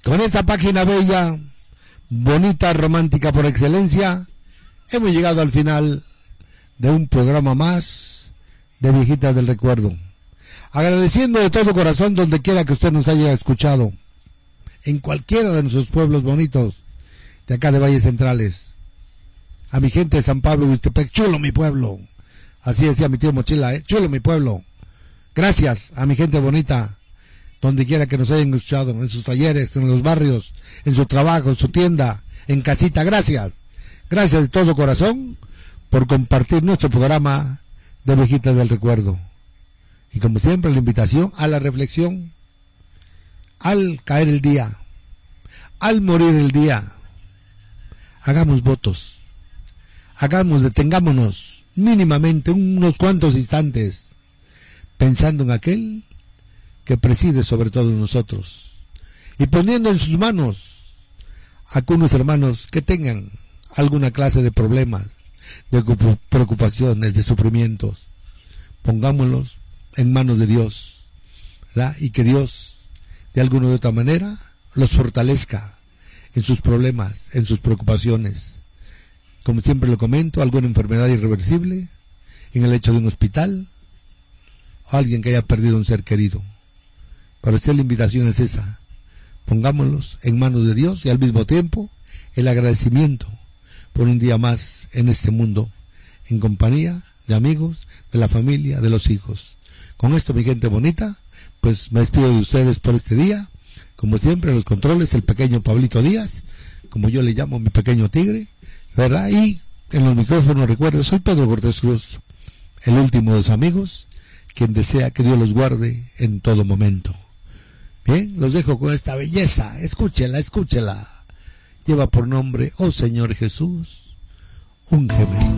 Con esta página bella, bonita, romántica por excelencia, hemos llegado al final de un programa más de Viejitas del Recuerdo. Agradeciendo de todo corazón donde quiera que usted nos haya escuchado, en cualquiera de nuestros pueblos bonitos de acá de Valles Centrales. A mi gente de San Pablo, Huistepec, chulo mi pueblo. Así decía mi tío Mochila, chulo mi pueblo. Gracias a mi gente bonita, donde quiera que nos hayan escuchado, en sus talleres, en los barrios, en su trabajo, en su tienda, en casita. Gracias. Gracias de todo corazón por compartir nuestro programa de Viejitas del Recuerdo. Y como siempre, la invitación a la reflexión, al caer el día, al morir el día, hagamos votos, detengámonos mínimamente unos cuantos instantes, pensando en aquel que preside sobre todos nosotros, y poniendo en sus manos a algunos hermanos que tengan alguna clase de problemas, de preocupaciones, de sufrimientos. Pongámoslos en manos de Dios, ¿verdad? Y que Dios, de alguna u otra manera, los fortalezca en sus problemas, en sus preocupaciones. Como siempre lo comento, alguna enfermedad irreversible, en el lecho de un hospital, o alguien que haya perdido un ser querido. Para usted la invitación es esa: pongámoslos en manos de Dios y al mismo tiempo el agradecimiento por un día más en este mundo, en compañía de amigos, de la familia, de los hijos. Con esto, mi gente bonita, pues me despido de ustedes por este día. Como siempre, los controles, el pequeño Pablito Díaz, como yo le llamo, mi pequeño tigre, ¿verdad? Y en los micrófonos, recuerden, soy Pedro Cortés Cruz, el último de los amigos, quien desea que Dios los guarde en todo momento. Bien, los dejo con esta belleza. Escúchela. Lleva por nombre, oh Señor Jesús, úngeme.